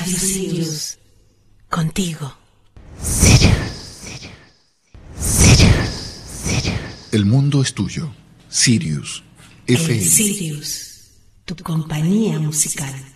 Radio Sirius. Contigo. El mundo es tuyo. Sirius FM. Sirius, tu compañía musical.